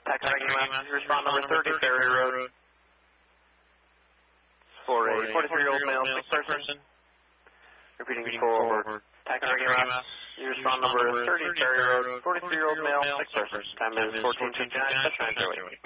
Taxi EMS, respond number 30, Ferry Road. For a 43-year-old male, sick person. Repeating for Taxi EMS, you respond number 30, Ferry Road, 43-year-old male, sick person. Time is 14:59, touch 908.